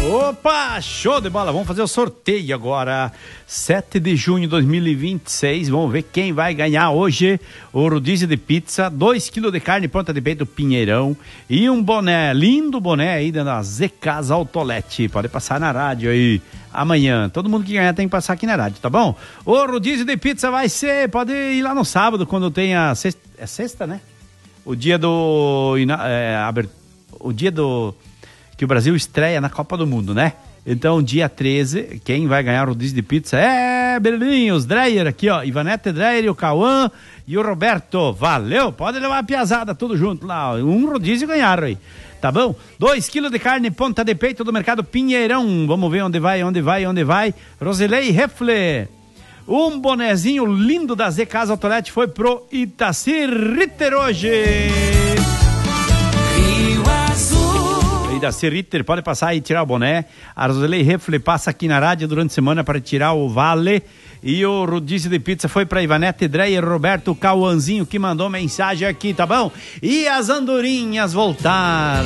Opa, show de bola, vamos fazer o sorteio agora, 7 de junho de 2026, vamos ver quem vai ganhar hoje o rodízio de pizza, 2 kg de carne ponta de peito Pinheirão e um boné, lindo boné aí da ZKs Autolete, pode passar na rádio aí amanhã, todo mundo que ganhar tem que passar aqui na rádio, tá bom? O rodízio de pizza vai ser, pode ir lá no sábado quando tem a sexta, é sexta, né? O dia do que o Brasil estreia na Copa do Mundo, né? Então, dia 13, quem vai ganhar o rodízio de pizza é Berlim, os Dreyer aqui, ó, Ivanete Dreyer, o Cauã e o Roberto. Valeu, pode levar a piazada tudo junto lá, um rodízio ganharam aí, tá bom? 2 kg de carne ponta de peito do mercado Pinheirão, vamos ver onde vai. Rosilei Refle, um bonezinho lindo da ZKs Autolete foi pro Itacir Ritter hoje. Da Ritter, pode passar e tirar o boné. A Roselei Refle passa aqui na rádio durante a semana para tirar o vale. E o rodízio de pizza foi para Ivanete Dreyer, Roberto Cauãzinho que mandou mensagem aqui, tá bom? E as andorinhas voltaram.